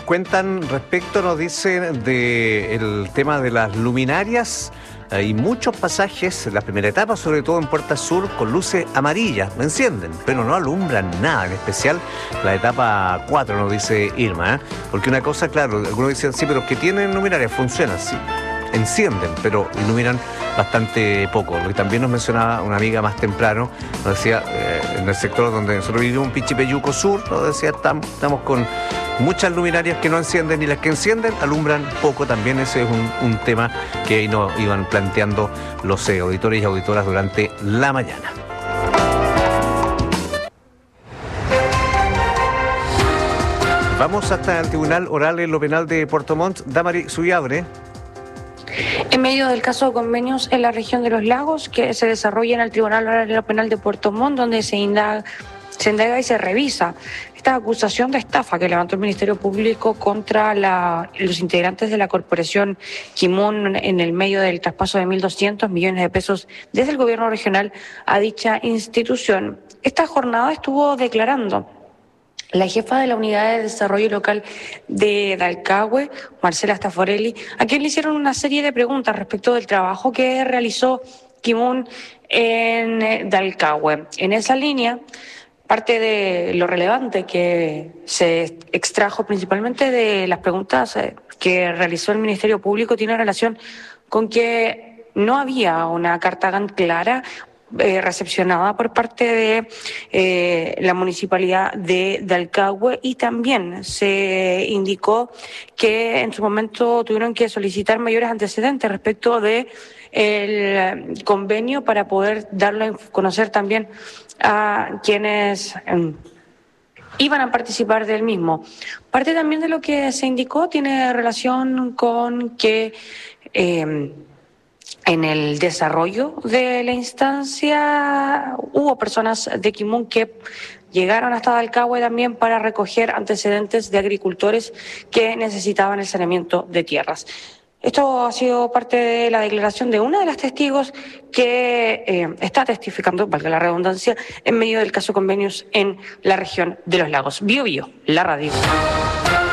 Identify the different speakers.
Speaker 1: cuentan respecto, nos dicen, del tema de las luminarias. Hay muchos pasajes, la primera etapa, sobre todo en Puerta Sur, con luces amarillas, encienden, pero no alumbran nada, en especial la etapa 4, nos dice Irma, ¿eh? Porque una cosa, claro, algunos dicen, sí, pero que tienen luminarias, funcionan, sí, encienden, pero iluminan bastante poco. Lo que también nos mencionaba una amiga más temprano, nos decía, en el sector donde nosotros vivimos, en Pichipeyuco Sur, nos decía, estamos con muchas luminarias que no encienden, y las que encienden alumbran poco también. Ese es un tema que ahí nos iban planteando los auditores y auditoras durante la mañana. Vamos hasta el Tribunal Oral en lo Penal de Puerto Montt. Damari Suyabre.
Speaker 2: En medio del caso de convenios en la región de los lagos que se desarrolla en el Tribunal Oral en lo Penal de Puerto Montt, donde se indaga y se revisa esta acusación de estafa que levantó el Ministerio Público contra los integrantes de la corporación Kimun en el medio del traspaso de 1.200 millones de pesos desde el gobierno regional a dicha institución. Esta jornada estuvo declarando la jefa de la Unidad de Desarrollo Local de Dalcahue, Marcela Staforelli, a quien le hicieron una serie de preguntas respecto del trabajo que realizó Kimun en Dalcahue. En esa línea, parte de lo relevante que se extrajo principalmente de las preguntas que realizó el Ministerio Público tiene relación con que no había una carta GAN clara recepcionada por parte de la municipalidad de Dalcahue, y también se indicó que en su momento tuvieron que solicitar mayores antecedentes respecto de el convenio para poder darlo a conocer también a quienes iban a participar del mismo. Parte también de lo que se indicó tiene relación con que en el desarrollo de la instancia hubo personas de Kimun que llegaron hasta Dalcahue también para recoger antecedentes de agricultores que necesitaban el saneamiento de tierras. Esto ha sido parte de la declaración de una de las testigos que está testificando, valga la redundancia, en medio del caso convenios en la región de los lagos. Bio, la radio.